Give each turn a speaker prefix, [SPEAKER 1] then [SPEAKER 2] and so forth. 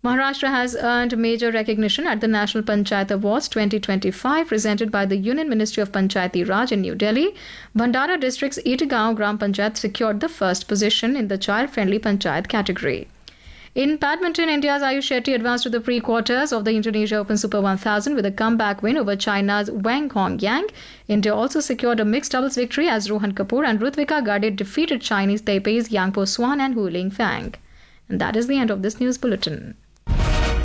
[SPEAKER 1] Maharashtra has earned major recognition at the National Panchayat Awards 2025 presented by the Union Ministry of Panchayati Raj in New Delhi. Bhandara district's Itgaon Gram Panchayat secured the first position in the child-friendly Panchayat category. In badminton, India's Ayush Shetty advanced to the pre-quarters of the Indonesia Open Super 1000 with a comeback win over China's Wang Hongyang. India also secured a mixed doubles victory as Rohan Kapoor and Rutvika Gade defeated Chinese Taipei's Yang Po Swan and Hu Ling Fang. And that is the end of this news bulletin.